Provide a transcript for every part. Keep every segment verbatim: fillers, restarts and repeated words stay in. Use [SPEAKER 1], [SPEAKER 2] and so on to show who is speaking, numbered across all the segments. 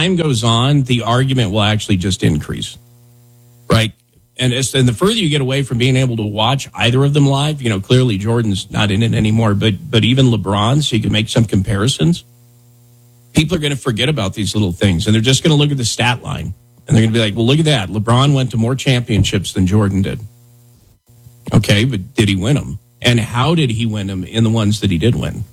[SPEAKER 1] time goes on, the argument will actually just increase, right? And, it's, and the further you get away from being able to watch either of them live, you know, clearly Jordan's not in it anymore, but but even LeBron, so you can make some comparisons. People are going to forget about these little things, and they're just going to look at the stat line, and they're going to be like, well, look at that. LeBron went to more championships than Jordan did. Okay, but did he win them? And how did he win them in the ones that he did win?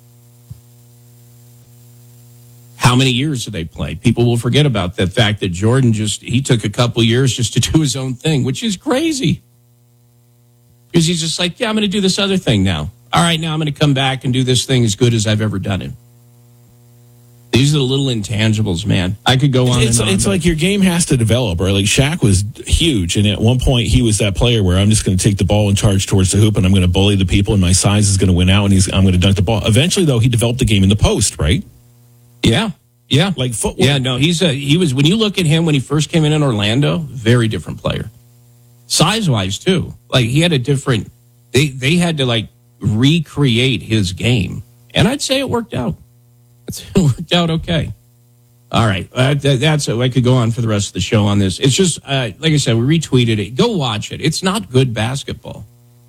[SPEAKER 1] How many years did they play? People will forget about the fact that Jordan just, he took a couple years just to do his own thing, which is crazy. Because he's just like, yeah, I'm going to do this other thing now. All right, now I'm going to come back and do this thing as good as I've ever done it. These are the little intangibles, man. I could go on
[SPEAKER 2] it's,
[SPEAKER 1] and on.
[SPEAKER 2] It's like your game has to develop, right? Like Shaq was huge, and at one point he was that player where I'm just going to take the ball and charge towards the hoop, and I'm going to bully the people, and my size is going to win out, and he's, I'm going to dunk the ball. Eventually, though, he developed the game in the post, right?
[SPEAKER 1] Yeah, yeah.
[SPEAKER 2] Like footwork.
[SPEAKER 1] Yeah, no, he's a, he was, when you look at him when he first came in in Orlando, very different player. Size-wise, too. Like, he had a different, they, they had to, like, recreate his game. And I'd say it worked out. It worked out okay. All right. Uh, that, that's I could go on for the rest of the show on this. It's just, uh, like I said, we retweeted it. Go watch it. It's not good basketball.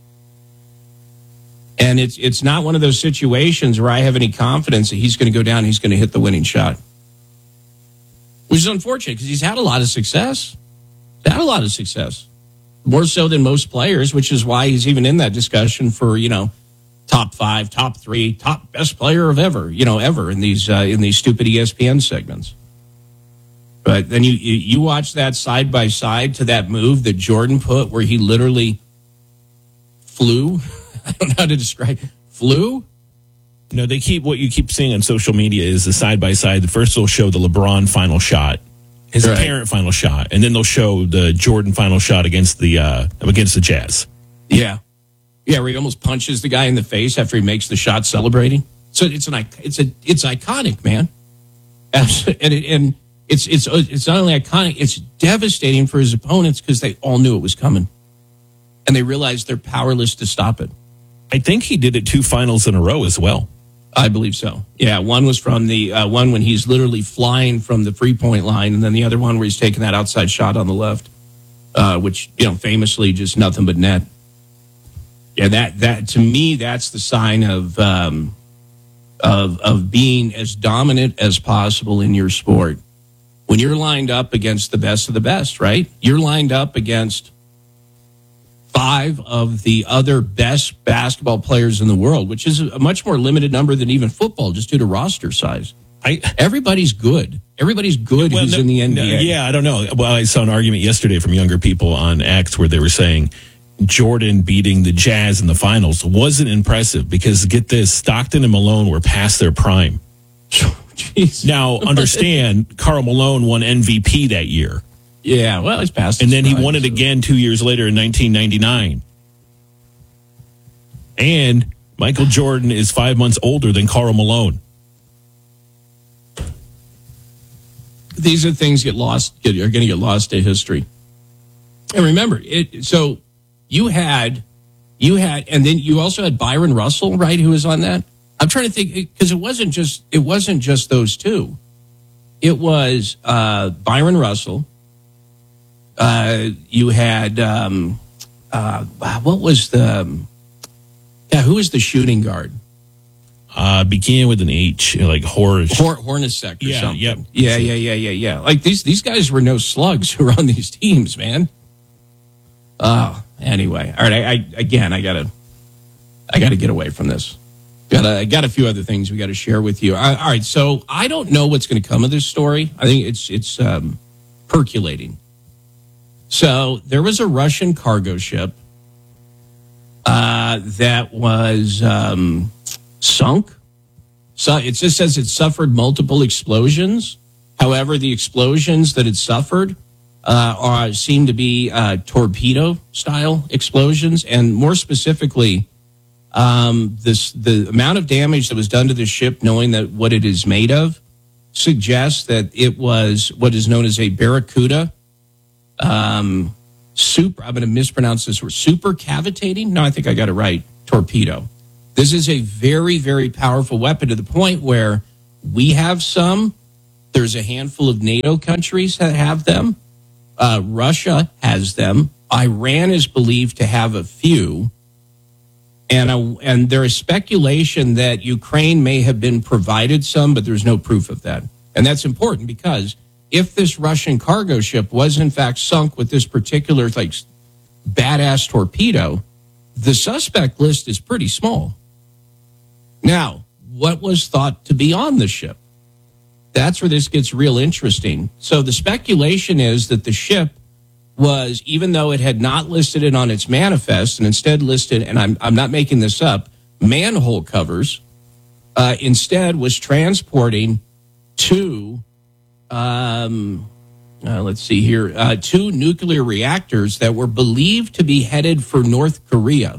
[SPEAKER 1] And it's it's not one of those situations where I have any confidence that he's going to go down and he's going to hit the winning shot. Which is unfortunate because he's had a lot of success. He's had a lot of success. More so than most players, which is why he's even in that discussion for, you know, top five, top three, top best player of ever, you know, ever in these uh, in these stupid E S P N segments. But then you, you you watch that side by side to that move that Jordan put where he literally flew. I don't know how to describe flew.
[SPEAKER 2] No, they keep what you keep seeing on social media is the side by side. The first they'll show the LeBron final shot, his right. apparent final shot, and then they'll show the Jordan final shot against the uh, against the Jazz.
[SPEAKER 1] Yeah, yeah, where he almost punches the guy in the face after he makes the shot, celebrating. So it's an it's a it's iconic, man, and it, and it's it's it's not only iconic, it's devastating for his opponents because they all knew it was coming, and they realized they're powerless to stop it.
[SPEAKER 2] I think he did it two finals in a row as well.
[SPEAKER 1] I believe so. Yeah, one was from the uh, one when he's literally flying from the three point line, and then the other one where he's taking that outside shot on the left, uh, which you know famously just nothing but net. Yeah, that that to me that's the sign of um, of of being as dominant as possible in your sport. When you're lined up against the best of the best, right? You're lined up against five of the other best basketball players in the world, which is a much more limited number than even football, just due to roster size. I, Everybody's good. Everybody's good
[SPEAKER 2] well,
[SPEAKER 1] who's
[SPEAKER 2] no,
[SPEAKER 1] in the N B A.
[SPEAKER 2] No, yeah, I don't know. Well, I saw an argument yesterday from younger people on X where they were saying Jordan beating the Jazz in the finals wasn't impressive because, get this, Stockton and Malone were past their prime.
[SPEAKER 1] Jeez.
[SPEAKER 2] Now, understand, Karl Malone won M V P that year.
[SPEAKER 1] Yeah, well, he's passed.
[SPEAKER 2] And then he
[SPEAKER 1] prime,
[SPEAKER 2] won it
[SPEAKER 1] so.
[SPEAKER 2] again two years later in nineteen ninety-nine. And Michael Jordan is five months older than Karl Malone.
[SPEAKER 1] These are things get lost, get, are going to get lost to history. And remember, it. So you had, you had, and then you also had Byron Russell, right? Who was on that? I'm trying to think because it wasn't just it wasn't just those two. It was uh, Byron Russell. Uh, you had um, uh, what was the um, yeah? Who was the shooting guard?
[SPEAKER 2] Uh, began with an H, like Horish.
[SPEAKER 1] Hor- Hornacek or
[SPEAKER 2] yeah,
[SPEAKER 1] something.
[SPEAKER 2] Yep.
[SPEAKER 1] Yeah, yeah, yeah, yeah, yeah. Like these these guys were no slugs who were on these teams, man. Oh, anyway, all right. I, I again, I gotta, I gotta get away from this. Got a, I got a few other things we got to share with you. All right, so I don't know what's going to come of this story. I think it's it's um, percolating. So there was a Russian cargo ship uh, that was um, sunk. So it just says it suffered multiple explosions. However, the explosions that it suffered uh, are seem to be uh, torpedo-style explosions, and more specifically, um, this the amount of damage that was done to the ship, knowing that what it is made of, suggests that it was what is known as a barracuda. Um, super, I'm going to mispronounce this word, super cavitating. No, I think I got it right. Torpedo. This is a very, very powerful weapon to the point where we have some There's a handful of NATO countries that have them. Uh, Russia has them. Iran is believed to have a few. And, uh, and there is speculation that Ukraine may have been provided some, but there's no proof of that. And that's important because if this Russian cargo ship was in fact sunk with this particular like badass torpedo, the suspect list is pretty small. Now, what was thought to be on the ship? That's where this gets real interesting. So the speculation is that the ship was, even though it had not listed it on its manifest and instead listed, and I'm, I'm not making this up, manhole covers, uh, instead was transporting two, um, uh, let's see here, uh, two nuclear reactors that were believed to be headed for North Korea.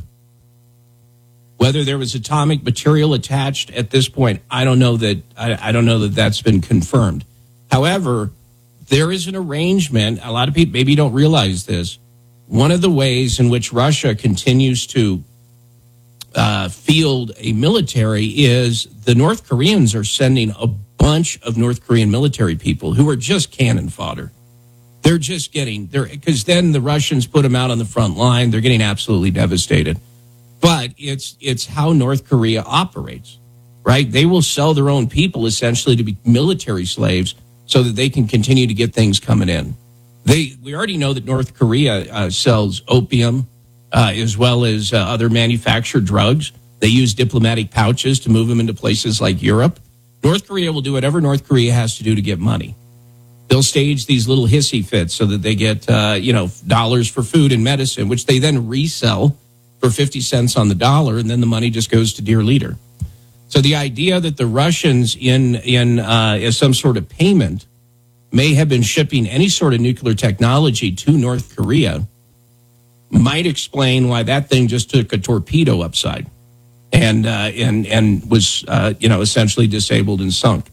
[SPEAKER 1] Whether there was atomic material attached at this point, I don't know that. I, I don't know that that's been confirmed. However, there is an arrangement. A lot of people maybe don't realize this. One of the ways in which Russia continues to uh, field a military is the North Koreans are sending a bunch of North Korean military people who are just cannon fodder. They're just getting there because then the Russians put them out on the front line. They're getting absolutely devastated. But it's it's how North Korea operates, right? They will sell their own people essentially to be military slaves so that they can continue to get things coming in. They we already know that North Korea uh, sells opium uh, as well as uh, other manufactured drugs. They use diplomatic pouches to move them into places like Europe. North Korea will do whatever North Korea has to do to get money. They'll stage these little hissy fits so that they get uh, you know dollars for food and medicine, which they then resell for fifty cents on the dollar, and then the money just goes to dear leader. So the idea that the Russians, in in uh, as some sort of payment, may have been shipping any sort of nuclear technology to North Korea might explain why that thing just took a torpedo upside and uh, and and was uh, you know essentially disabled and sunk.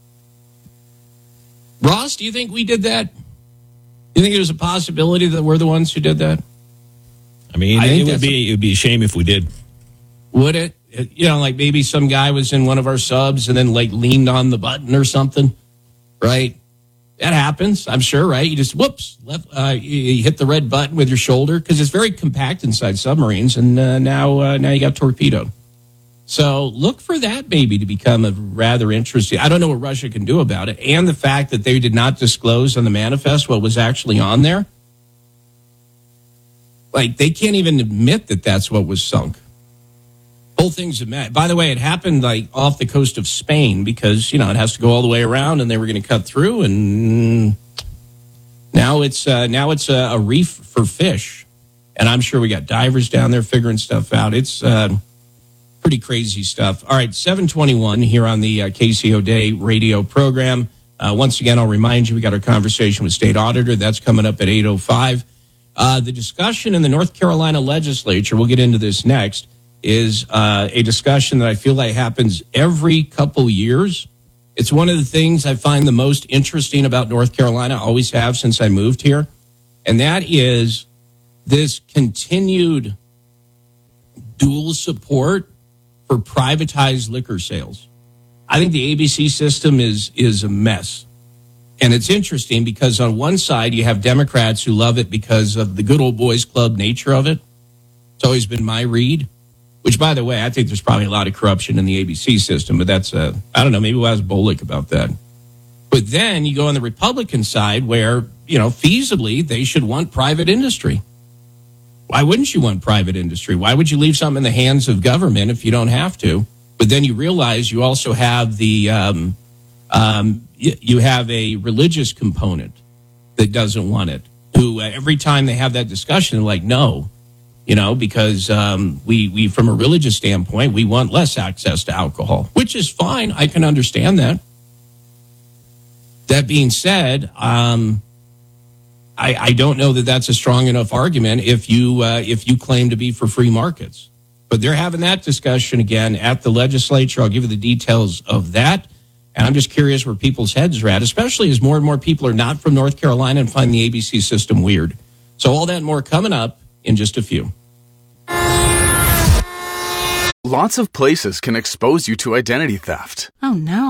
[SPEAKER 1] Ross, do you think we did that? Do you think there's a possibility that we're the ones who did that?
[SPEAKER 2] I mean, I it would be it would be a shame if we did.
[SPEAKER 1] Would it? You know, like maybe some guy was in one of our subs and then like leaned on the button or something, right? That happens, I'm sure, right? You just whoops, left, uh, you hit the red button with your shoulder because it's very compact inside submarines, and uh, now uh, now you got torpedoed. So look for that maybe to become a rather interesting. I don't know what Russia can do about it, and the fact that they did not disclose on the manifest what was actually on there. Like, they can't even admit that that's what was sunk. Whole thing's a mess. By the way, it happened, like, off the coast of Spain because, you know, it has to go all the way around, and they were going to cut through, and now it's uh, now it's a, a reef for fish. And I'm sure we got divers down there figuring stuff out. It's uh, pretty crazy stuff. All right, seven twenty-one here on the uh, K C O Day radio program. Uh, once again, I'll remind you, we got our conversation with State Auditor. That's coming up at eight oh five. Uh, the discussion in the North Carolina legislature, we'll get into this next, is uh, a discussion that I feel like happens every couple years. It's one of the things I find the most interesting about North Carolina, always have since I moved here, and that is this continued dual support for privatized liquor sales. I think the A B C system is is a mess. And it's interesting because on one side, you have Democrats who love it because of the good old boys club nature of it. It's always been my read, which, by the way, I think there's probably a lot of corruption in the A B C system, but that's, uh, I don't know, maybe we'll ask Bolick about that. But then you go on the Republican side where, you know, feasibly they should want private industry. Why wouldn't you want private industry? Why would you leave something in the hands of government if you don't have to? But then you realize you also have the, um, um, you have a religious component that doesn't want it, who uh, every time they have that discussion, they're like, no, you know, because um, we, we, from a religious standpoint, we want less access to alcohol, which is fine. I can understand that. That being said, um, I, I don't know that that's a strong enough argument if you uh, if you claim to be for free markets. But they're having that discussion again at the legislature. I'll give you the details of that. And I'm just curious where people's heads are at, especially as more and more people are not from North Carolina and find the A B C system weird. So all that and more coming up in just a few.
[SPEAKER 3] Lots of places can expose you to identity theft.
[SPEAKER 4] Oh, no.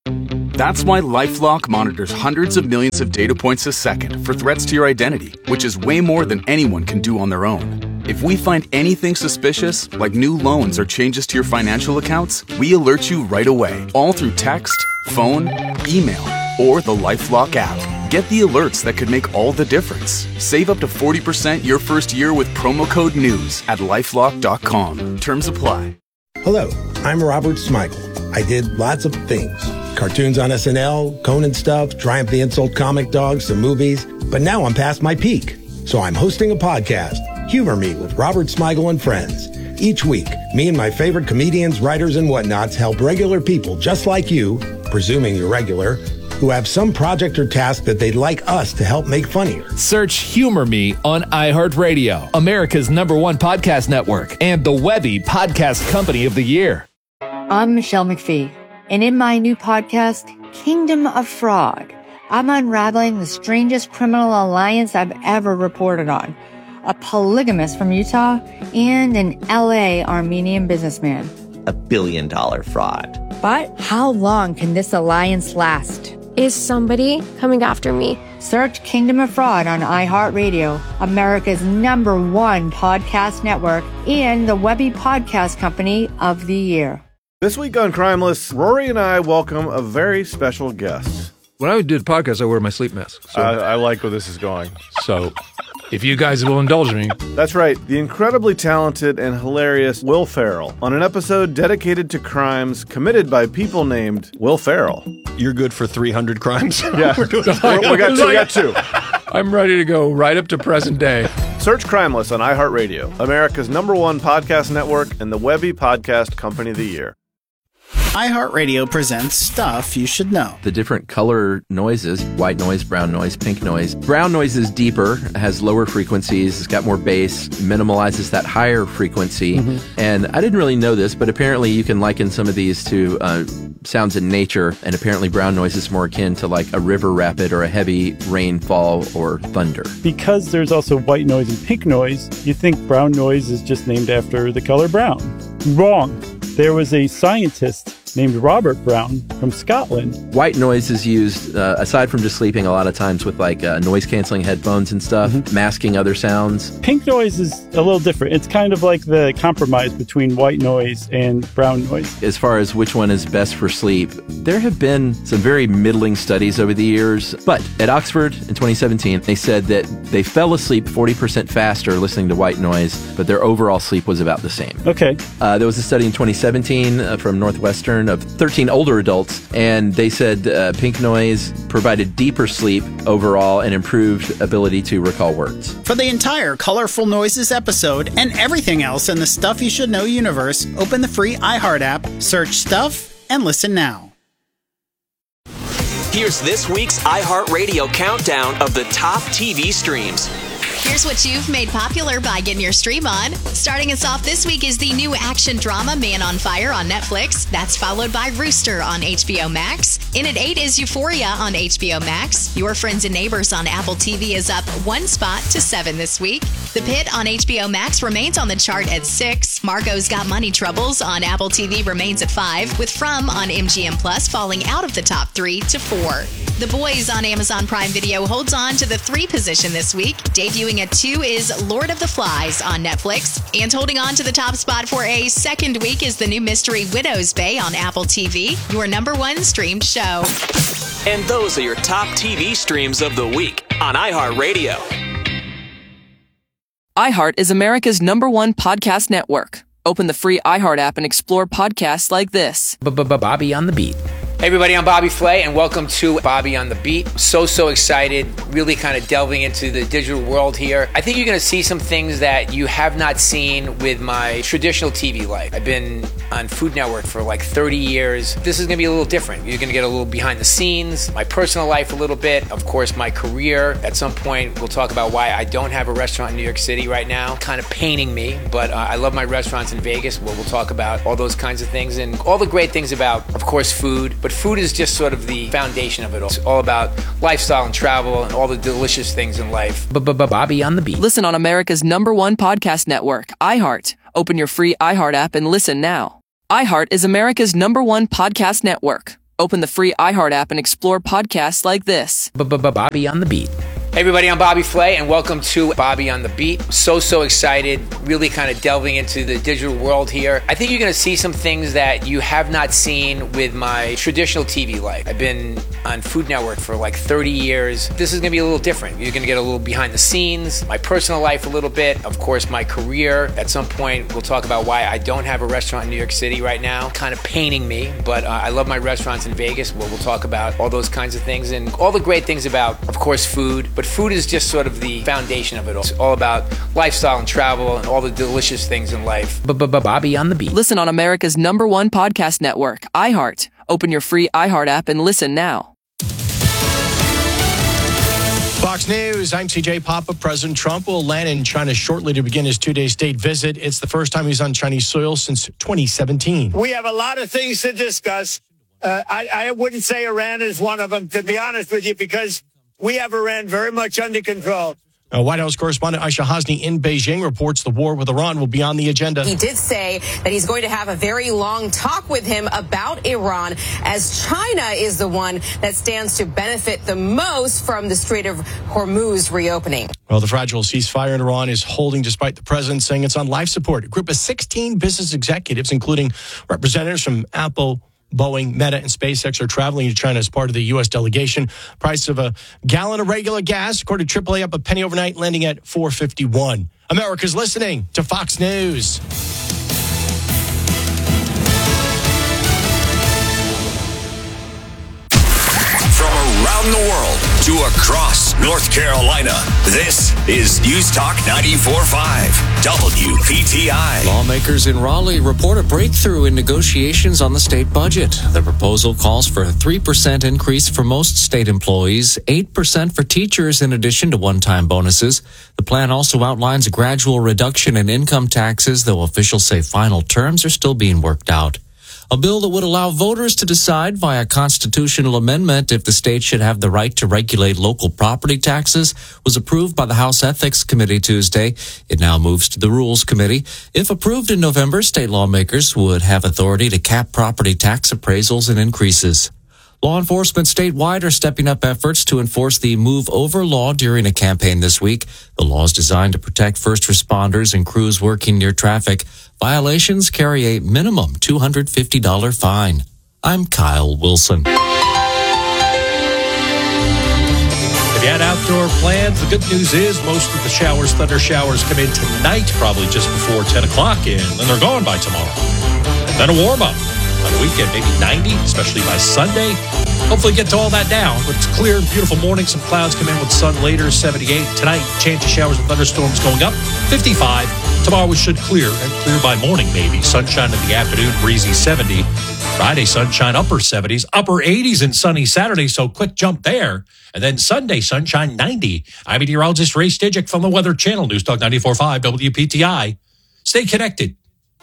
[SPEAKER 3] That's why LifeLock monitors hundreds of millions of data points a second for threats to your identity, which is way more than anyone can do on their own. If we find anything suspicious, like new loans or changes to your financial accounts, we alert you right away, all through text, phone, email, or the LifeLock app. Get the alerts that could make all the difference. Save up to forty percent your first year with promo code NEWS at LifeLock dot com. Terms apply.
[SPEAKER 4] Hello, I'm Robert Smigel. I did lots of things. Cartoons on S N L, Conan stuff, Triumph the Insult Comic Dogs, some movies. But now I'm past my peak. So I'm hosting a podcast, Humor Me with Robert Smigel and Friends. Each week, me and my favorite comedians, writers, and whatnots help regular people just like you, presuming you're regular, who have some project or task that they'd like us to help make funnier.
[SPEAKER 5] Search Humor Me on iHeartRadio, America's number one podcast network, and the Webby Podcast Company of the Year.
[SPEAKER 6] I'm Michelle McPhee, and in my new podcast, Kingdom of Fraud, I'm unraveling the strangest criminal alliance I've ever reported on. A polygamist from Utah and an L A Armenian businessman.
[SPEAKER 7] A billion dollar fraud.
[SPEAKER 6] But how long can this alliance last?
[SPEAKER 8] Is somebody coming after me?
[SPEAKER 6] Search Kingdom of Fraud on iHeartRadio, America's number one podcast network, and the Webby Podcast Company of the Year.
[SPEAKER 9] This week on Crimeless, Rory and I welcome a very special guest.
[SPEAKER 10] When I do the podcast, I wear my sleep mask. So.
[SPEAKER 9] I, I like where this is going.
[SPEAKER 10] So, if you guys will indulge me.
[SPEAKER 9] That's right, the incredibly talented and hilarious Will Ferrell on an episode dedicated to crimes committed by people named Will Ferrell.
[SPEAKER 11] You're good for three hundred crimes?
[SPEAKER 9] Yeah, we're doing we're, we, got two, we got two.
[SPEAKER 10] I'm ready to go right up to present day.
[SPEAKER 9] Search Crimeless on iHeartRadio, America's number one podcast network, and the Webby Podcast Company of the Year.
[SPEAKER 12] iHeartRadio presents Stuff You Should Know.
[SPEAKER 13] The different color noises, white noise, brown noise, pink noise. Brown noise is deeper, has lower frequencies, it's got more bass, minimalizes that higher frequency. Mm-hmm. And I didn't really know this, but apparently you can liken some of these to uh, sounds in nature, and apparently brown noise is more akin to like a river rapid or a heavy rainfall or thunder.
[SPEAKER 14] Because there's also white noise and pink noise, you think brown noise is just named after the color brown. Wrong. There was a scientist named Robert Brown from Scotland.
[SPEAKER 13] White noise is used, uh, aside from just sleeping, a lot of times with like uh, noise-canceling headphones and stuff, mm-hmm. masking other sounds.
[SPEAKER 14] Pink noise is a little different. It's kind of like the compromise between white noise and brown noise.
[SPEAKER 13] As far as which one is best for sleep, there have been some very middling studies over the years, but at Oxford in twenty seventeen, they said that they fell asleep forty percent faster listening to white noise, but their overall sleep was about the same.
[SPEAKER 14] Okay.
[SPEAKER 13] Uh, there was a study in twenty seventeen uh, from Northwestern of thirteen older adults, and they said uh, pink noise provided deeper sleep overall and improved ability to recall words.
[SPEAKER 12] For the entire Colorful Noises episode and everything else in the Stuff You Should Know universe, open the free iHeart app, search Stuff, and listen now.
[SPEAKER 15] Here's this week's iHeartRadio countdown of the top T V streams.
[SPEAKER 16] Here's what you've made popular by getting your stream on. Starting us off this week is the new action drama Man on Fire on Netflix. That's followed by Rooster on H B O Max. In at eight is Euphoria on H B O Max. Your Friends and Neighbors on Apple T V is up one spot to seven this week. The Pit on H B O Max remains on the chart at six. Margot's Got Money Troubles on Apple T V remains at five, with From on M G M Plus falling out of the top three to four. The Boys on Amazon Prime Video holds on to the three position this week. Debuting at two is Lord of the Flies on Netflix. And holding on to the top spot for a second week is the new mystery Widow's Bay on Apple T V, your number one streamed show.
[SPEAKER 15] And those are your top T V streams of the week on iHeartRadio.
[SPEAKER 17] iHeart is America's number one podcast network. Open the free iHeart app and explore podcasts like this.
[SPEAKER 18] Bobby on the Beat. Hey everybody, I'm Bobby Flay, and welcome to Bobby on the Beat. So, so excited, really kind of delving into the digital world here. I think you're going to see some things that you have not seen with my traditional T V life. I've been on Food Network for like thirty years. This is going to be a little different. You're going to get a little behind the scenes, my personal life a little bit, of course, my career. At some point, we'll talk about why I don't have a restaurant in New York City right now. Kind of paining me, but uh, I love my restaurants in Vegas, where we'll talk about all those kinds of things and all the great things about, of course, food. But food is just sort of the foundation of it all. It's all about lifestyle and travel and all the delicious things in life.
[SPEAKER 17] Bobby on the Beat. Listen on America's number one podcast network, iHeart. Open your free iHeart app and listen now. iHeart is America's number one podcast network. Open the free iHeart app and explore podcasts like this.
[SPEAKER 18] Bobby on the Beat. Hey everybody, I'm Bobby Flay, and welcome to Bobby on the Beat. So, so excited, really kind of delving into the digital world here. I think you're going to see some things that you have not seen with my traditional T V life. I've been on Food Network for like thirty years. This is going to be a little different. You're going to get a little behind the scenes, my personal life a little bit, of course, my career. At some point, we'll talk about why I don't have a restaurant in New York City right now. Kind of paining me, but uh, I love my restaurants in Vegas. Well, we'll talk about all those kinds of things and all the great things about, of course, food. But food is just sort of the foundation of it all. It's all about lifestyle and travel and all the delicious things in life. Bobby on the Beat.
[SPEAKER 17] Listen on America's number one podcast network, iHeart. Open your free iHeart app and listen now.
[SPEAKER 19] Fox News, I'm C J Papa. President Trump will land in China shortly to begin his two-day state visit. It's the first time he's on Chinese soil since twenty seventeen.
[SPEAKER 20] We have a lot of things to discuss. Uh, I, I wouldn't say Iran is one of them, to be honest with you, because we have Iran very much under control.
[SPEAKER 19] Uh, White House correspondent Aisha Hasni in Beijing reports the war with Iran will be on the agenda.
[SPEAKER 21] He did say that he's going to have a very long talk with him about Iran, as China is the one that stands to benefit the most from the Strait of Hormuz reopening.
[SPEAKER 19] Well, the fragile ceasefire in Iran is holding despite the president saying it's on life support. A group of sixteen business executives, including representatives from Apple, Boeing, Meta, and SpaceX are traveling to China as part of the U S delegation. Price of a gallon of regular gas, according to triple A, up a penny overnight, landing at four fifty-one. America's listening to Fox News.
[SPEAKER 22] From around the world to across North Carolina, this is News Talk ninety-four point five, W P T I.
[SPEAKER 23] Lawmakers in Raleigh report a breakthrough in negotiations on the state budget. The proposal calls for a three percent increase for most state employees, eight percent for teachers in addition to one-time bonuses. The plan also outlines a gradual reduction in income taxes, though officials say final terms are still being worked out. A bill that would allow voters to decide via constitutional amendment if the state should have the right to regulate local property taxes was approved by the House Ethics Committee Tuesday. It now moves to the Rules Committee. If approved in November, state lawmakers would have authority to cap property tax appraisals and increases. Law enforcement statewide are stepping up efforts to enforce the Move Over law during a campaign this week. The law is designed to protect first responders and crews working near traffic. Violations carry a minimum two hundred fifty dollars fine. I'm Kyle Wilson.
[SPEAKER 24] If you had outdoor plans, the good news is most of the showers, thunder showers come in tonight, probably just before ten o'clock, and then they're gone by tomorrow. And then a warm-up. On the weekend, maybe ninety, especially by Sunday. Hopefully get to all that down. But it's clear, beautiful morning. Some clouds come in with sun later, seventy-eight. Tonight, chance of showers and thunderstorms going up, fifty-five. Tomorrow we should clear, and clear by morning maybe. Sunshine in the afternoon, breezy seventy. Friday, sunshine, upper seventies. Upper eighties and sunny Saturday, so quick jump there. And then Sunday, sunshine, ninety. I'm meteorologist Ray Stijic from the Weather Channel, News Talk ninety-four point five W P T I. Stay connected.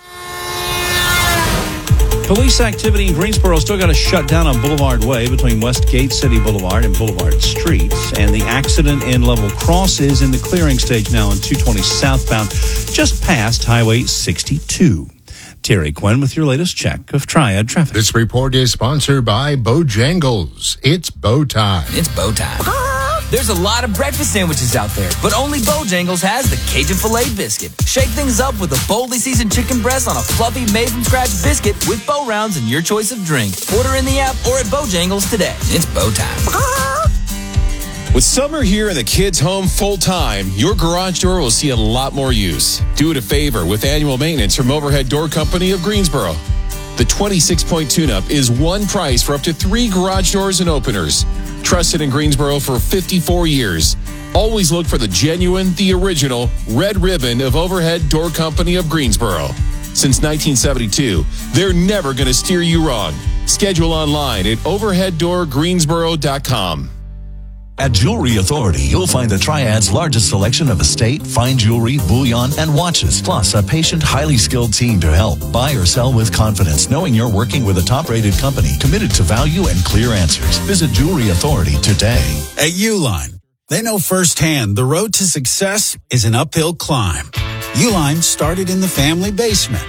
[SPEAKER 25] Police activity in Greensboro still got to shut down on Boulevard Way between Westgate City Boulevard and Boulevard Streets. And the accident in Level Cross is in the clearing stage now on two twenty southbound, just past Highway sixty-two. Terry Quinn with your latest check of Triad traffic.
[SPEAKER 26] This report is sponsored by Bojangles. It's bow time.
[SPEAKER 27] It's bow time. There's a lot of breakfast sandwiches out there, but only Bojangles has the Cajun Filet Biscuit. Shake things up with a boldly seasoned chicken breast on a fluffy made-from-scratch biscuit with bow rounds and your choice of drink. Order in the app or at Bojangles today. It's bow time.
[SPEAKER 28] With summer here and the kids home full-time, your garage door will see a lot more use. Do it a favor with annual maintenance from Overhead Door Company of Greensboro. The twenty-six point tune-up is one price for up to three garage doors and openers. Trusted in Greensboro for fifty-four years. Always look for the genuine, the original red ribbon of Overhead Door Company of Greensboro. Since nineteen seventy-two, they're never going to steer you wrong. Schedule online at overhead door greensboro dot com.
[SPEAKER 29] At Jewelry Authority, you'll find the Triad's largest selection of estate, fine jewelry, bullion, and watches, plus a patient, highly skilled team to help. Buy or sell with confidence, knowing you're working with a top-rated company committed to value and clear answers. Visit Jewelry Authority today.
[SPEAKER 30] At Uline, they know firsthand the road to success is an uphill climb. Uline started in the family basement.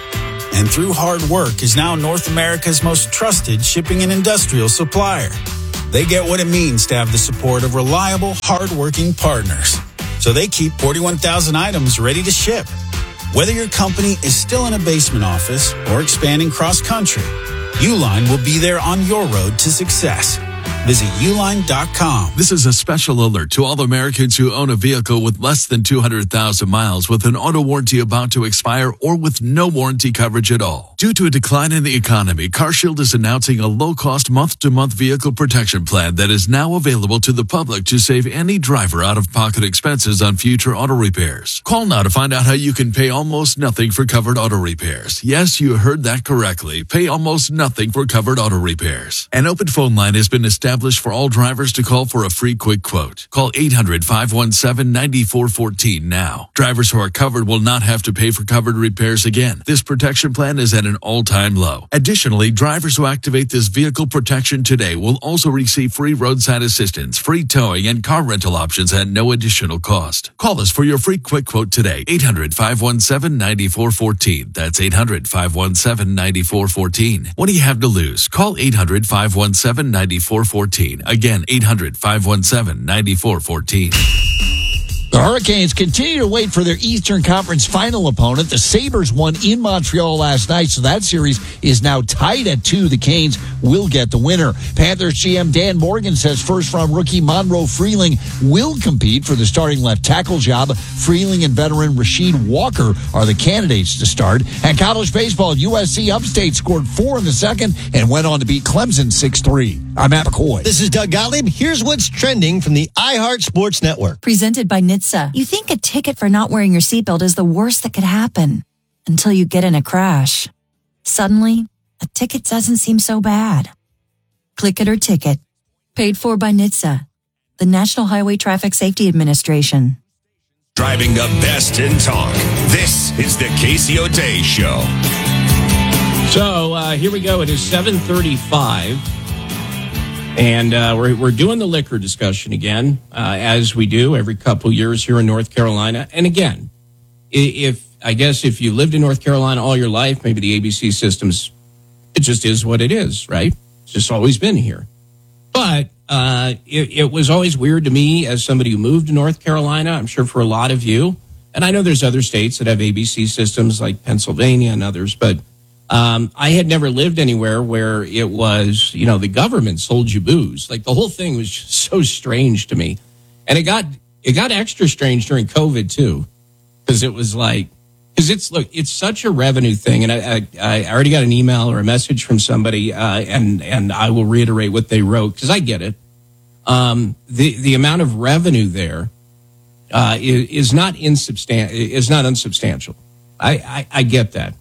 [SPEAKER 30] and through hard work is now North America's most trusted shipping and industrial supplier. They get what it means to have the support of reliable, hard-working partners. So they keep forty-one thousand items ready to ship. Whether your company is still in a basement office or expanding cross-country, Uline will be there on your road to success. Visit uline dot com.
[SPEAKER 1] This is a special alert to all Americans who own a vehicle with less than two hundred thousand miles with an auto warranty about to expire or with no warranty coverage at all. Due to a decline in the economy, CarShield is announcing a low-cost month-to-month vehicle protection plan that is now available to the public to save any driver out-of-pocket expenses on future auto repairs. Call now to find out how you can pay almost nothing for covered auto repairs. Yes, you heard that correctly. Pay almost nothing for covered auto repairs. An open phone line has been established for all drivers to call for a free quick quote. Call eight hundred, five one seven, nine four one four now. Drivers who are covered will not have to pay for covered repairs again. This protection plan is at an all-time low. Additionally, drivers who activate this vehicle protection today will also receive free roadside assistance, free towing, and car rental options at no additional cost. Call us for your free quick quote today. eight hundred, five one seven, nine four one four. That's eight hundred, five one seven, nine four one four. What do you have to lose? Call eight hundred, five one seven, nine four one four. Again, eight hundred, five one seven, nine four one four.
[SPEAKER 2] The Hurricanes continue to wait for their Eastern Conference final opponent. The Sabres won in Montreal last night, so that series is now tied at two. The Canes will get the winner. Panthers G M Dan Morgan says first-round rookie Monroe Freeling will compete for the starting left tackle job. Freeling and veteran Rasheed Walker are the candidates to start. And college baseball, U S C Upstate scored four in the second and went on to beat Clemson six three. I'm Matt McCoy.
[SPEAKER 3] This is Doug Gottlieb. Here's what's trending from the iHeart Sports Network.
[SPEAKER 4] Presented by N H T S A. You think a ticket for not wearing your seatbelt is the worst that could happen until you get in a crash. Suddenly, a ticket doesn't seem so bad. Click it or ticket. Paid for by N H T S A, the National Highway Traffic Safety Administration.
[SPEAKER 22] Driving the best in talk. This is the Casey O'Day Show.
[SPEAKER 24] So uh, here we go. It is seven thirty-five. And uh, we're we're doing the liquor discussion again, uh, as we do every couple years here in North Carolina. And again, if I guess if you lived in North Carolina all your life, maybe the A B C systems, it just is what it is, right? It's just always been here. But uh, it, it was always weird to me as somebody who moved to North Carolina. I'm sure for a lot of you, and I know there's other states that have A B C systems like Pennsylvania and others, but Um, I had never lived anywhere where it was, you know, the government sold you booze. Like the whole thing was just so strange to me. And it got, it got extra strange during COVID too. Cause it was like, cause it's, look, it's such a revenue thing. And I, I, I already got an email or a message from somebody, uh, and, and I will reiterate what they wrote cause I get it. Um, the, the amount of revenue there, uh, is, is not insubstan- is not unsubstantial. I, I, I get that.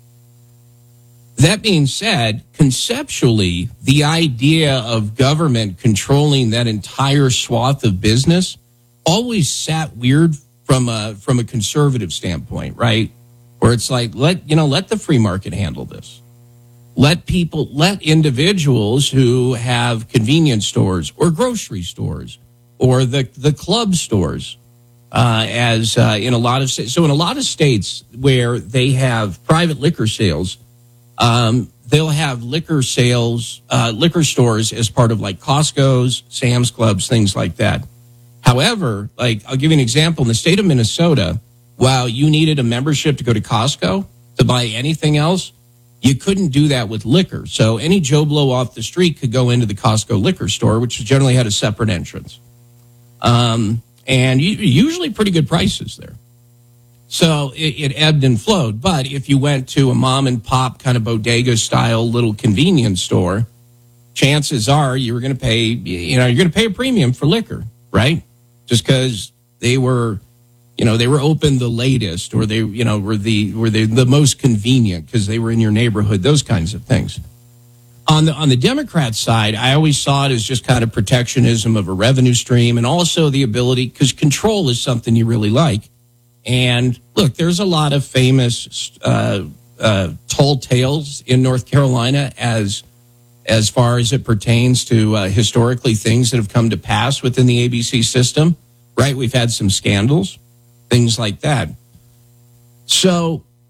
[SPEAKER 24] That being said, conceptually, the idea of government controlling that entire swath of business always sat weird from a from a conservative standpoint, right? Where it's like, let you know, let the free market handle this. Let people, let individuals who have convenience stores or grocery stores or the the club stores, uh, as uh, in a lot of so in a lot of states where they have private liquor sales. Um, they'll have liquor sales, uh, liquor stores as part of like Costco's, Sam's Clubs, things like that. However, like I'll give you an example. In the state of Minnesota, while you needed a membership to go to Costco to buy anything else, you couldn't do that with liquor. So any Joe Blow off the street could go into the Costco liquor store, which generally had a separate entrance. Um, and usually pretty good prices there. So it, it ebbed and flowed. But if you went to a mom and pop kind of bodega style little convenience store, chances are you were going to pay, you know, you're going to pay a premium for liquor, right? Just because they were, you know, they were open the latest, or they, you know, were the were they the most convenient because they were in your neighborhood, those kinds of things. On the on the Democrat side, I always saw it as just kind of protectionism of a revenue stream, and also the ability, because control is something you really like. And look, there's a lot of famous uh, uh, tall tales in North Carolina as as far as it pertains to uh, historically things that have come to pass within the A B C system, right? We've had some scandals, things like that. So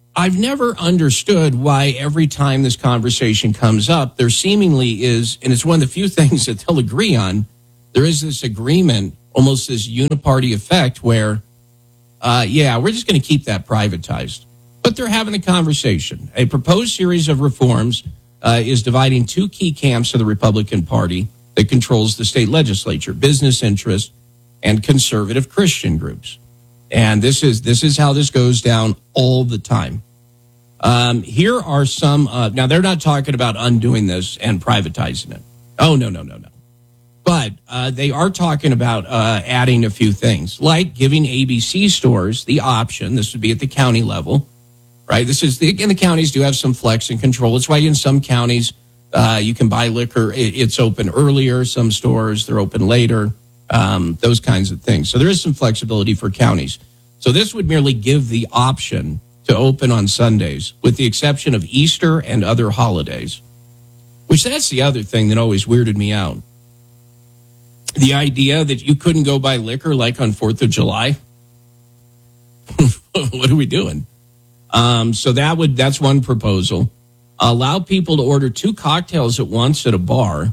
[SPEAKER 5] I've never understood why every time this conversation comes up, there seemingly is, and it's one of the few things that they'll agree on, there is this agreement, almost this uniparty effect where, uh, yeah, we're just going to keep that privatized. But they're having a conversation. A proposed series of reforms uh, is dividing two key camps of the Republican Party that controls the state legislature, business interests and conservative Christian groups. And this is this is how this goes down all the time. Um, here are some, uh, now they're not talking about undoing this and privatizing it. Oh, no, no, no, no. But uh, they are talking about uh, adding a few things, like giving A B C stores the option, this would be at the county level, right? This is, the, and the counties do have some flex and control. It's why in some counties uh, you can buy liquor, it, it's open earlier, some stores, they're open later. Um, those kinds of things. So there is some flexibility for counties. So this would merely give the option to open on Sundays, with the exception of Easter and other holidays, which that's the other thing that always weirded me out. The idea that you couldn't go buy liquor like on fourth of July. What are we doing? Um, so that would that's one proposal. Allow people to order two cocktails at once at a bar.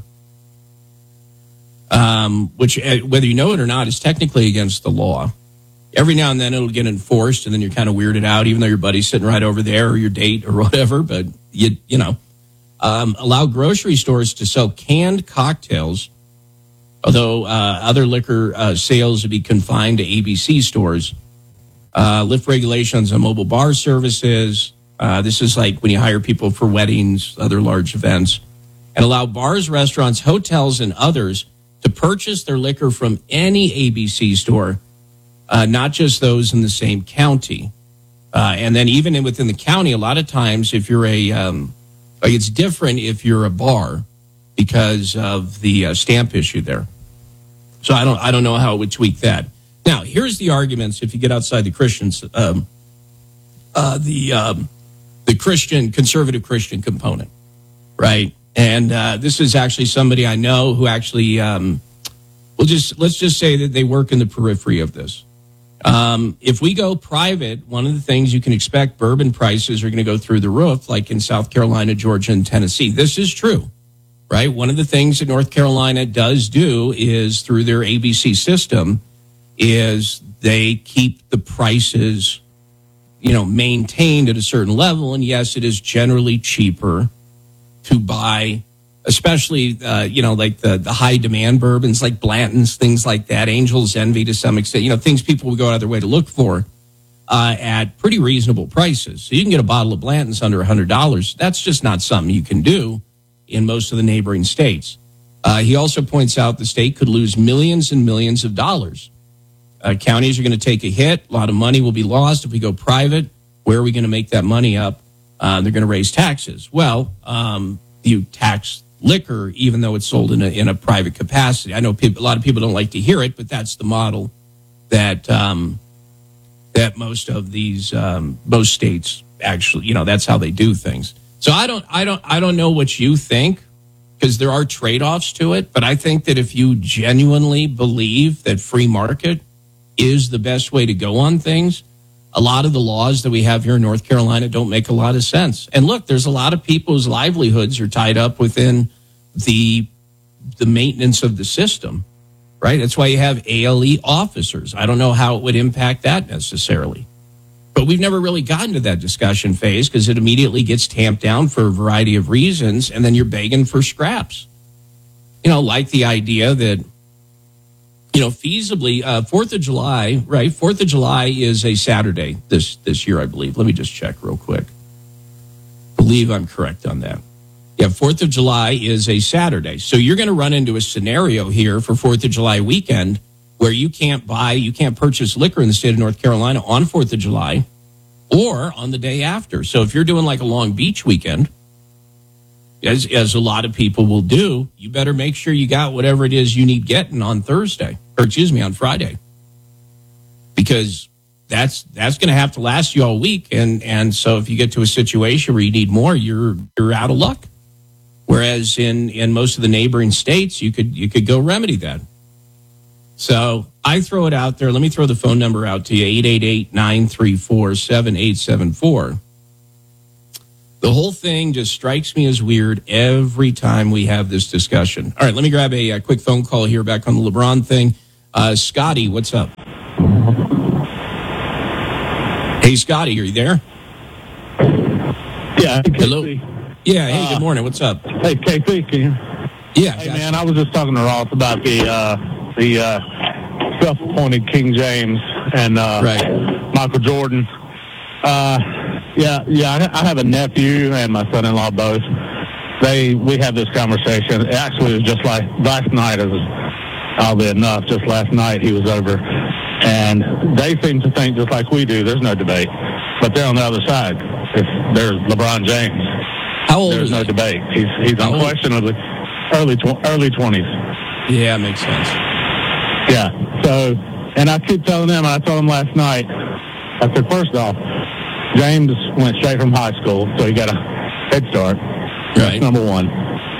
[SPEAKER 5] Um, which, uh, whether you know it or not, is technically against the law. Every now and then it'll get enforced, and then you're kind of weirded out, even though your buddy's sitting right over there, or your date, or whatever. But you, you know, um, allow grocery stores to sell canned cocktails, although uh, other liquor uh, sales would be confined to A B C stores. Uh, lift regulations on mobile bar services. Uh, this is like when you hire people for weddings, other large events, and allow bars, restaurants, hotels, and others to purchase their liquor from any A B C store, uh, not just those in the same county. Uh, and then even in, within the county, a lot of times if you're a, um, like it's different if you're a bar because of the uh, stamp issue there. So I don't, I don't know how it would tweak that. Now, here's the arguments if you get outside the Christians, um, uh, the um, the Christian, conservative Christian component, right? And uh, this is actually somebody I know who actually, um, we'll just, let's just say that they work in the periphery of this. Um, if we go private, one of the things you can expect, bourbon prices are going to go through the roof, like in South Carolina, Georgia, and Tennessee. This is true, right? One of the things that North Carolina does do is through their A B C system is they keep the prices, you know, maintained at a certain level. And yes, it is generally cheaper to buy, especially, uh, you know, like the, the high demand bourbons like Blanton's, things like that, Angel's Envy to some extent, you know, things people would go out of their way to look for uh, at pretty reasonable prices. So you can get a bottle of Blanton's under one hundred dollars. That's just not something you can do in most of the neighboring states. Uh, he also points out the state could lose millions and millions of dollars. Uh, counties are going to take a hit. A lot of money will be lost if we go private. Where are we going to make that money up? Uh, they're going to raise taxes. Well, um, you tax liquor, even though it's sold in a, in a private capacity. I know people, a lot of people don't like to hear it, but that's the model that um, that most of these um, most states actually, you know, that's how they do things. So I don't, I don't, I don't know what you think, because there are trade-offs to it. But I think that if you genuinely believe that free market is the best way to go on things, a lot of the laws that we have here in North Carolina don't make a lot of sense. And look, there's a lot of people whose livelihoods are tied up within the the maintenance of the system, right? That's why you have A L E officers. I don't know how it would impact that necessarily. But we've never really gotten to that discussion phase because it immediately gets tamped down for a variety of reasons, and then you're begging for scraps. You know, like the idea that, you know, feasibly, uh, fourth of July, right? fourth of July is a Saturday this, this year, I believe. Let me just check real quick. Believe I'm correct on that. Yeah, fourth of July is a Saturday. So you're going to run into a scenario here for fourth of July weekend where you can't buy, you can't purchase liquor in the state of North Carolina on fourth of July or on the day after. So if you're doing like a Long Beach weekend, as, as a lot of people will do, you better make sure you got whatever it is you need getting on Thursday, or excuse me, on Friday. Because that's that's going to have to last you all week. And, and so if you get to a situation where you need more, you're you're out of luck. Whereas in, in most of the neighboring states, you could you could go remedy that. So I throw it out there. Let me throw the phone number out to you, eight eight eight, nine three four, seven eight seven four. The whole thing just strikes me as weird every time we have this discussion. All right, let me grab a, a quick phone call here back on the LeBron thing. Uh, Scotty, what's up? Hey, Scotty, are you there?
[SPEAKER 6] Yeah.
[SPEAKER 5] Hello. Yeah, hey, good morning. What's up?
[SPEAKER 6] Hey, K C, can you?
[SPEAKER 5] Yeah.
[SPEAKER 6] Hey, man, I was just talking to Ross about the uh, the uh, self-appointed King James and uh,
[SPEAKER 5] right.
[SPEAKER 6] Michael Jordan. Uh, yeah, yeah. I have a nephew and my son-in-law both. They we had this conversation. Actually, it was just like last night. It was oddly enough, just last night he was over, and they seem to think just like we do. There's no debate, but they're on the other side. If there's LeBron James.
[SPEAKER 5] How old
[SPEAKER 6] There's
[SPEAKER 5] is
[SPEAKER 6] no
[SPEAKER 5] he?
[SPEAKER 6] debate. He's he's
[SPEAKER 5] How
[SPEAKER 6] unquestionably early tw- early twenties.
[SPEAKER 5] Yeah, makes sense.
[SPEAKER 6] Yeah. So, and I keep telling them. I told them last night. I said, first off, James went straight from high school, so he got a head start. That's
[SPEAKER 5] right.
[SPEAKER 6] number one.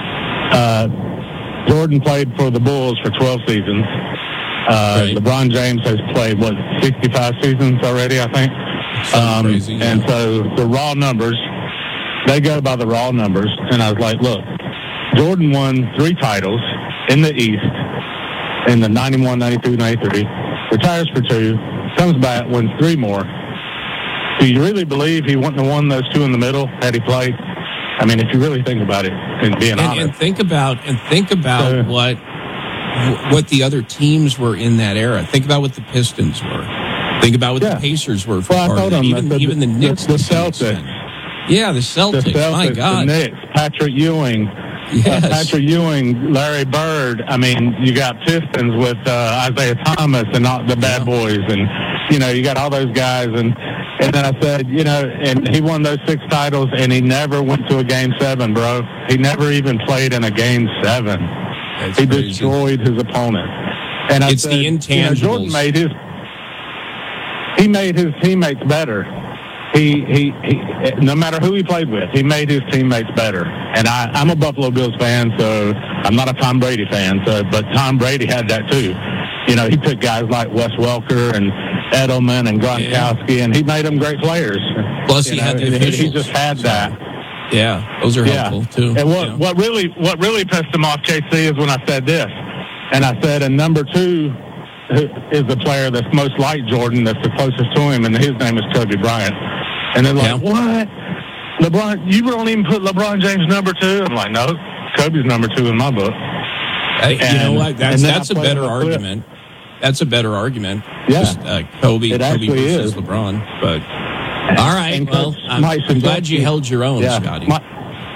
[SPEAKER 6] Uh, Jordan played for the Bulls for twelve seasons. Uh,
[SPEAKER 5] right.
[SPEAKER 6] LeBron James has played what sixty-five seasons already, I think. Um,
[SPEAKER 5] crazy, yeah.
[SPEAKER 6] And so the raw numbers. They go by the raw numbers, and I was like, look, Jordan won three titles in the East in the ninety-one, ninety-two, ninety-three, retires for two, comes back, wins three more. Do you really believe he wouldn't have won those two in the middle had he played? I mean, if you really think about it and being
[SPEAKER 5] and,
[SPEAKER 6] honest.
[SPEAKER 5] and think about and think about
[SPEAKER 6] So-
[SPEAKER 5] what what the other teams were in that era. Think about what the Pistons were. Think about what
[SPEAKER 6] Yeah.
[SPEAKER 5] the Pacers were for
[SPEAKER 6] Well, I
[SPEAKER 5] part of
[SPEAKER 6] told
[SPEAKER 5] that.
[SPEAKER 6] him, I
[SPEAKER 5] Even,
[SPEAKER 6] said
[SPEAKER 5] even the,
[SPEAKER 6] the-
[SPEAKER 5] Knicks.
[SPEAKER 6] the
[SPEAKER 5] to some
[SPEAKER 6] Celtics.
[SPEAKER 5] extent. Yeah, the Celtics.
[SPEAKER 6] The Celtics,
[SPEAKER 5] My God.
[SPEAKER 6] the Knicks, Patrick Ewing,
[SPEAKER 5] Yes.
[SPEAKER 6] uh, Patrick Ewing, Larry Bird. I mean, you got Pistons with uh, Isaiah Thomas and all the bad boys, and you know, you got all those guys. And and then I said, you know, and he won those six titles, and he never went to a game seven, bro. He never even played in a game seven.
[SPEAKER 5] That's
[SPEAKER 6] he
[SPEAKER 5] crazy.
[SPEAKER 6] destroyed his opponent. And I
[SPEAKER 5] It's
[SPEAKER 6] said,
[SPEAKER 5] the
[SPEAKER 6] you know,
[SPEAKER 5] intangibles.
[SPEAKER 6] Jordan made his he made his teammates better. He, he, he, no matter who he played with, he made his teammates better. And I, I'm a Buffalo Bills fan, so I'm not a Tom Brady fan. So, but Tom Brady had that too. You know, he took guys like Wes Welker and Edelman and Gronkowski, yeah. and he made them great players.
[SPEAKER 5] Plus,
[SPEAKER 6] you
[SPEAKER 5] he
[SPEAKER 6] know,
[SPEAKER 5] had the
[SPEAKER 6] he,
[SPEAKER 5] officials.
[SPEAKER 6] he just had that.
[SPEAKER 5] Yeah, those are
[SPEAKER 6] Yeah.
[SPEAKER 5] helpful too.
[SPEAKER 6] And what,
[SPEAKER 5] Yeah.
[SPEAKER 6] what really, what really pissed him off, K C, is when I said this, and I said, and number two is the player that's most like Jordan, that's the closest to him, and his name is Kobe Bryant. And they're like,
[SPEAKER 5] Yeah.
[SPEAKER 6] what? LeBron, you don't even put LeBron James number two? I'm like, no, Kobe's number two in my book.
[SPEAKER 5] Hey, you
[SPEAKER 6] And-
[SPEAKER 5] know what? That's
[SPEAKER 6] and then
[SPEAKER 5] that's
[SPEAKER 6] I
[SPEAKER 5] a
[SPEAKER 6] played
[SPEAKER 5] better
[SPEAKER 6] the clip.
[SPEAKER 5] argument. That's a better argument.
[SPEAKER 6] Yeah.
[SPEAKER 5] Just, uh, Kobe,
[SPEAKER 6] It
[SPEAKER 5] Kobe
[SPEAKER 6] actually
[SPEAKER 5] versus
[SPEAKER 6] is.
[SPEAKER 5] LeBron. But all right,
[SPEAKER 6] And
[SPEAKER 5] well,
[SPEAKER 6] Coach
[SPEAKER 5] I'm,
[SPEAKER 6] Mike
[SPEAKER 5] I'm glad you
[SPEAKER 6] Krzyzewski-
[SPEAKER 5] held your own,
[SPEAKER 6] Yeah.
[SPEAKER 5] Scotty.
[SPEAKER 6] My-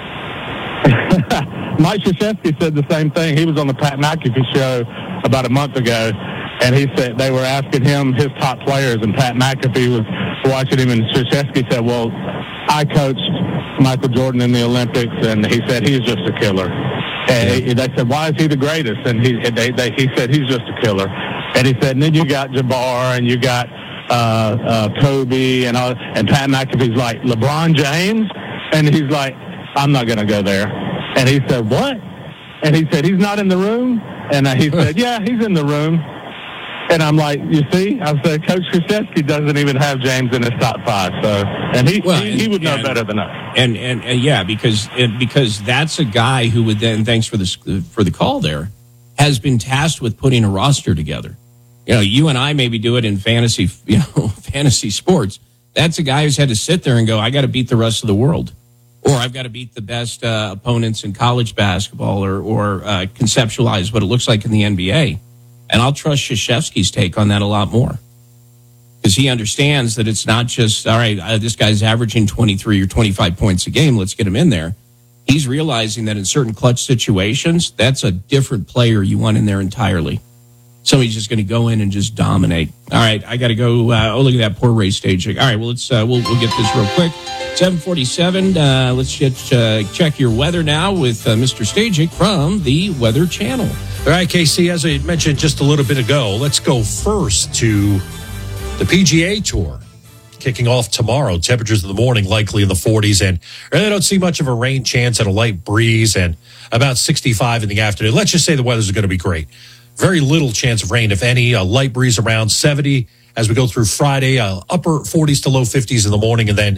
[SPEAKER 6] Mike Krzyzewski said the same thing. He was on the Pat McAfee show about a month ago, and he said they were asking him his top players, and Pat McAfee was watching him, and Krzyzewski said, well, I coached Michael Jordan in the Olympics, and he said he's just a killer. And he, they said, why is he the greatest? And he they, they, he said he's just a killer. And he said, and then you got Jabbar, and you got uh, uh, Kobe, and all, and Pat McAfee's like, LeBron James? And he's like, I'm not going to go there. And he said, what? And he said, he's not in the room? And uh, he said, yeah, he's in the room. And I'm like, you see? I said, Coach Krzyzewski doesn't even have James in his top five. So, and he
[SPEAKER 5] Well,
[SPEAKER 6] he,
[SPEAKER 5] and-
[SPEAKER 6] he would know
[SPEAKER 5] and-
[SPEAKER 6] better than us.
[SPEAKER 5] And, and and yeah, because and because that's a guy who would then, thanks for this for the call there, has been tasked with putting a roster together. You know, you and I maybe do it in fantasy, you know, fantasy sports. That's a guy who's had to sit there and go, I got to beat the rest of the world, or I've got to beat the best uh, opponents in college basketball, or or uh, conceptualize what it looks like in the N B A. And I'll trust Krzyzewski's take on that a lot more, because he understands that it's not just, all right, uh, this guy's averaging twenty-three or twenty-five points a game, let's get him in there. He's realizing that in certain clutch situations, that's a different player you want in there entirely. Somebody's just going to go in and just dominate. All right, I got to go. Uh, oh, look at that poor race staging. All right, well, let's uh, we'll we'll get this real quick. seven forty-seven. Uh, let's get, uh, check your weather now with uh, Mister Stajic from the Weather Channel.
[SPEAKER 24] All right, K C, as I mentioned just a little bit ago, let's go first to the P G A Tour. Kicking off tomorrow, temperatures in the morning likely in the forties, and really don't see much of a rain chance and a light breeze, and about sixty-five in the afternoon. Let's just say the weather's going to be great. Very little chance of rain, if any. A light breeze around seventy as we go through Friday, uh, upper forties to low fifties in the morning, and then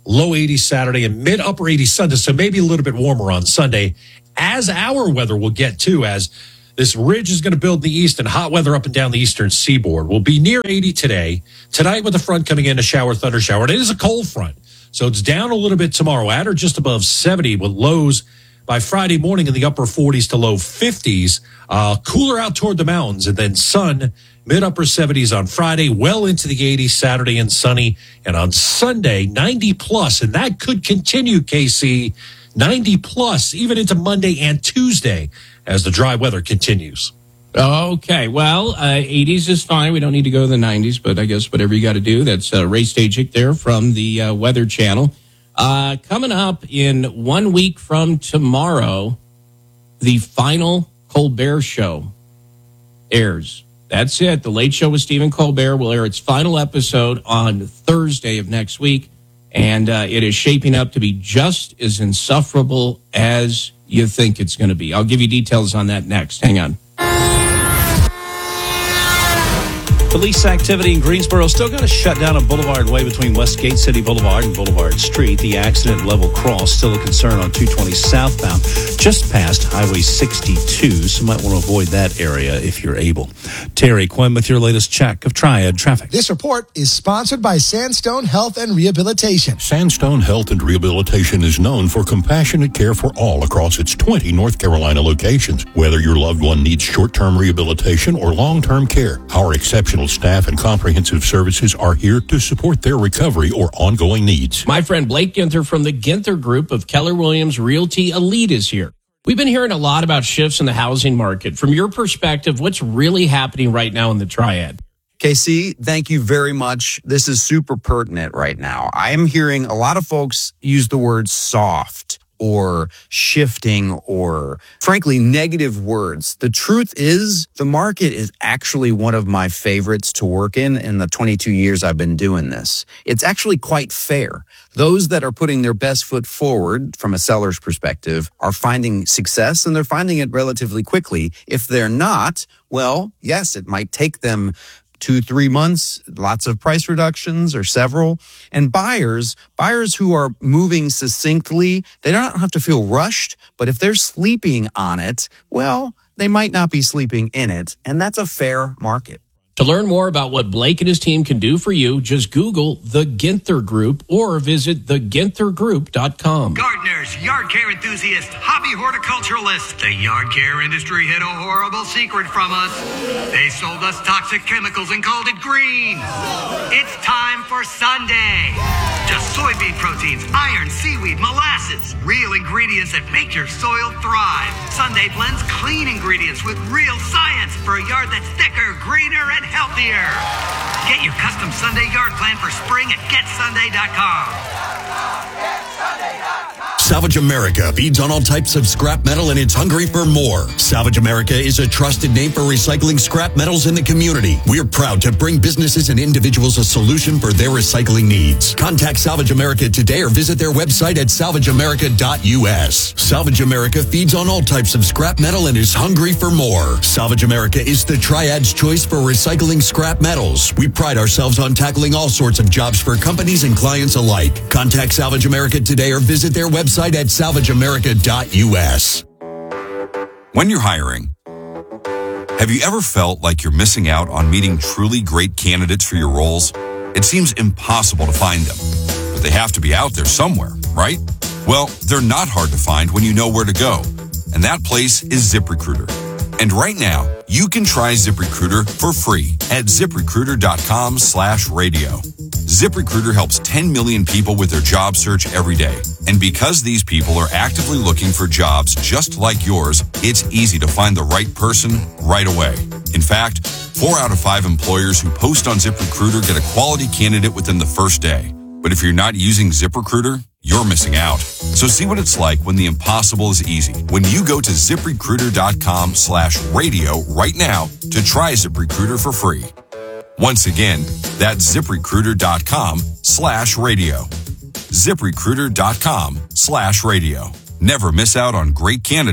[SPEAKER 24] low eighties Saturday, and mid upper eighties Sunday. So maybe a little bit warmer on Sunday, as our weather will get too, as this ridge is going to build in the east, and hot weather up and down the eastern seaboard. We'll be near eighty today. Tonight with the front coming in, a shower, thunder shower. And it is a cold front. So it's down a little bit tomorrow, at or just above seventy, with lows by Friday morning in the upper forties to low fifties. Uh, cooler out toward the mountains, and then sun, mid-upper seventies on Friday, well into the eighties Saturday and sunny. And on Sunday, ninety plus, and that could continue, K C, ninety plus, even into Monday and Tuesday as the dry weather continues.
[SPEAKER 5] Okay, well, uh, eighties is fine. We don't need to go to the nineties, but I guess whatever you got to do. That's uh, Ray Stajic there from the uh, Weather Channel. Uh, coming up in one week from tomorrow, the final Colbert Show airs. That's it. The Late Show with Stephen Colbert will air its final episode on Thursday of next week, and uh, it is shaping up to be just as insufferable as you think it's going to be. I'll give you details on that next. Hang on.
[SPEAKER 25] Police activity in Greensboro still got to shut down a Boulevard Way between Westgate City Boulevard and Boulevard Street. The accident level cross still a concern on two twenty southbound, just past Highway sixty-two. So might want to avoid that area if you're able. Terry Quinn with your latest check of Triad traffic.
[SPEAKER 7] This report is sponsored by Sandstone Health and Rehabilitation.
[SPEAKER 26] Sandstone Health and Rehabilitation is known for compassionate care for all across its twenty North Carolina locations. Whether your loved one needs short-term rehabilitation or long-term care, our exceptional staff and comprehensive services are here to support their recovery or ongoing needs.
[SPEAKER 5] My friend Blake Ginther from the Ginther Group of Keller Williams Realty Elite is here. We've been hearing a lot about shifts in the housing market. From your perspective, what's really happening right now in the Triad?
[SPEAKER 8] K C, thank you very much. This is super pertinent right now. I am hearing a lot of folks use the word soft or shifting or, frankly, negative words. The truth is, the market is actually one of my favorites to work in in the twenty-two years I've been doing this. It's actually quite fair. Those that are putting their best foot forward from a seller's perspective are finding success, and they're finding it relatively quickly. If they're not, well, yes, it might take them two, three months, lots of price reductions or several. And buyers, buyers who are moving succinctly, they don't have to feel rushed, but if they're sleeping on it, well, they might not be sleeping in it. And that's a fair market.
[SPEAKER 5] To learn more about what Blake and his team can do for you, just Google the Ginther Group or visit the ginther group dot com.
[SPEAKER 9] Gardeners, yard care enthusiasts, hobby horticulturalists. The yard care industry hid a horrible secret from us. They sold us toxic chemicals and called it green. It's time for Sunday. Just soybean proteins, iron, seaweed, molasses. Real ingredients that make your soil thrive. Sunday blends clean ingredients with real science for a yard that's thicker, greener, and healthier. Get your custom Sunday yard plan for spring at get sunday dot com.
[SPEAKER 22] Salvage America feeds on all types of scrap metal and it's hungry for more. Salvage America is a trusted name for recycling scrap metals in the community. We're proud to bring businesses and individuals a solution for their recycling needs. Contact Salvage America today or visit their website at salvage america dot u s. Salvage America feeds on all types of scrap metal and is hungry for more. Salvage America is the Triad's choice for recycling scrap metals. We pride ourselves on tackling all sorts of jobs for companies and clients alike. Contact Salvage America today or visit their website at salvage america dot u s.
[SPEAKER 10] When you're hiring, have you ever felt like you're missing out on meeting truly great candidates for your roles? It seems impossible to find them, but they have to be out there somewhere, right? Well, they're not hard to find when you know where to go, and that place is ZipRecruiter. And right now, you can try ZipRecruiter for free at zip recruiter dot com slash radio. ZipRecruiter helps ten million people with their job search every day. And because these people are actively looking for jobs just like yours, it's easy to find the right person right away. In fact, four out of five employers who post on ZipRecruiter get a quality candidate within the first day. But if you're not using ZipRecruiter, you're missing out. So see what it's like when the impossible is easy. When you go to zip recruiter dot com slash radio right now to try ZipRecruiter for free. Once again, that's zip recruiter dot com slash radio. zip recruiter dot com slash radio. Never miss out on great candidates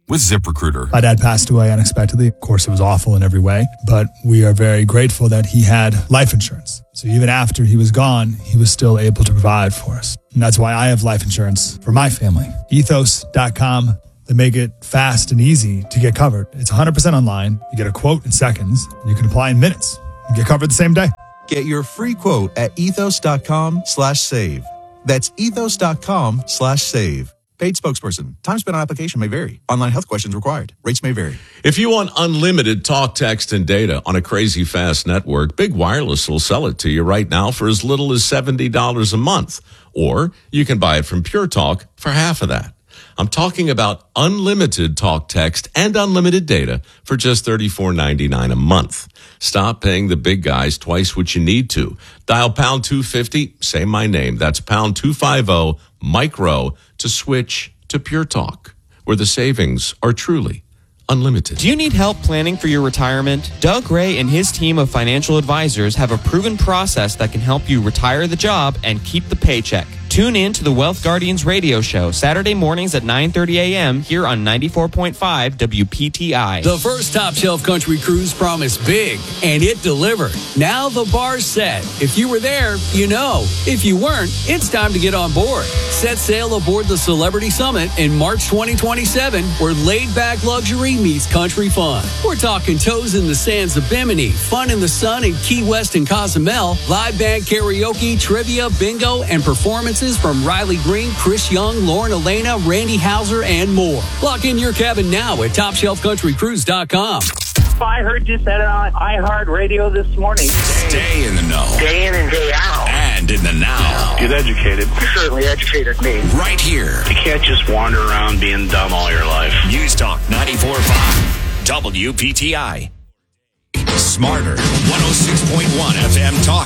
[SPEAKER 10] with ZipRecruiter.
[SPEAKER 7] My dad passed away unexpectedly. Of course, it was awful in every way, but we are very grateful that he had life insurance. So even after he was gone, he was still able to provide for us. And that's why I have life insurance for my family. ethos dot com. They make it fast and easy to get covered. It's one hundred percent online. You get a quote in seconds. And you can apply in minutes. You get covered the same day.
[SPEAKER 11] Get your free quote at ethos dot com slash save. That's ethos dot com slash save. Paid spokesperson. Time spent on application may vary. Online health questions required. Rates may vary.
[SPEAKER 12] If you want unlimited talk, text, and data on a crazy fast network, Big Wireless will sell it to you right now for as little as seventy dollars a month. Or you can buy it from Pure Talk for half of that. I'm talking about unlimited talk, text, and unlimited data for just thirty-four ninety-nine a month. Stop paying the big guys twice what you need to. Dial pound two fifty, say my name. That's pound two fifty, micro, to switch to Pure Talk, where the savings are truly unlimited.
[SPEAKER 13] Do you need help planning for your retirement? Doug Ray and his team of financial advisors have a proven process that can help you retire the job and keep the paycheck. Tune in to the Wealth Guardians radio show Saturday mornings at nine thirty a.m. here on ninety-four point five W P T I.
[SPEAKER 14] The first Top Shelf Country Cruise promised big, and it delivered. Now the bar's set. If you were there, you know. If you weren't, it's time to get on board. Set sail aboard the Celebrity Summit in March twenty twenty-seven, where laid-back luxury meets country fun. We're talking toes in the sands of Bimini, fun in the sun in Key West and Cozumel, live band karaoke, trivia, bingo, and performances from Riley Green, Chris Young, Lauren Elena, Randy Hauser, and more. Lock in your cabin now at top shelf country cruise dot com.
[SPEAKER 15] I heard you said it on iHeartRadio this morning.
[SPEAKER 10] Stay in the know.
[SPEAKER 15] Day in and day out.
[SPEAKER 10] And in the now.
[SPEAKER 15] Get educated. You certainly educated me.
[SPEAKER 10] Right here.
[SPEAKER 15] You can't just wander around being dumb all your life.
[SPEAKER 10] News Talk ninety-four point five W P T I. Smarter one oh six point one F M Talk.